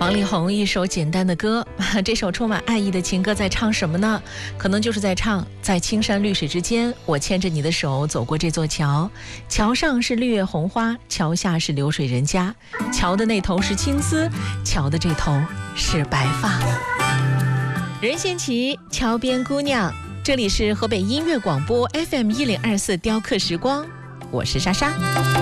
王力宏一首简单的歌，这首充满爱意的情歌在唱什么呢？可能就是在唱，在青山绿水之间，我牵着你的手走过这座桥，桥上是绿叶红花，桥下是流水人家，桥的那头是青丝，桥的这头是白发。任贤齐，桥边姑娘。这里是河北音乐广播 FM 1024雕刻时光，我是莎莎。